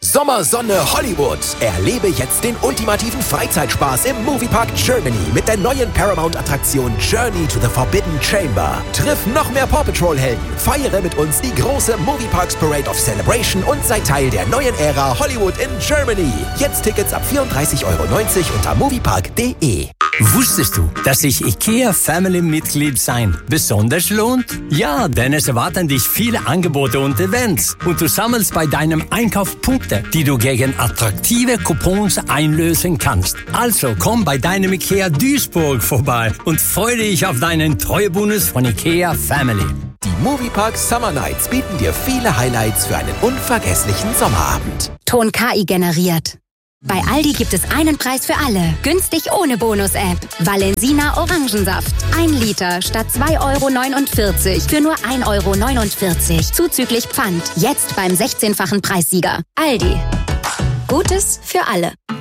Sommersonne Hollywood. Erlebe jetzt den ultimativen Freizeitspaß im Moviepark Germany mit der neuen Paramount-Attraktion Journey to the Forbidden Chamber. Triff noch mehr Paw Patrol-Helden, feiere mit uns die große Movieparks Parade of Celebration und sei Teil der neuen Ära Hollywood in Germany. Jetzt Tickets ab 34,90 € unter moviepark.de. Wusstest du, dass sich IKEA Family-Mitglied sein besonders lohnt? Ja, denn es erwarten dich viele Angebote und Events und du sammelst bei deinem Einkauf Punkte, die du gegen attraktive Coupons einlösen kannst. Also komm bei deinem IKEA Duisburg vorbei und freue dich auf deinen Treuebonus von IKEA Family. Die Moviepark Summer Nights bieten dir viele Highlights für einen unvergesslichen Sommerabend. Ton KI generiert. Bei Aldi gibt es einen Preis für alle. Günstig ohne Bonus-App. Valensina Orangensaft. 1 Liter statt 2,49 € für nur 1,49 € zuzüglich Pfand. Jetzt beim 16-fachen Preissieger. Aldi. Gutes für alle.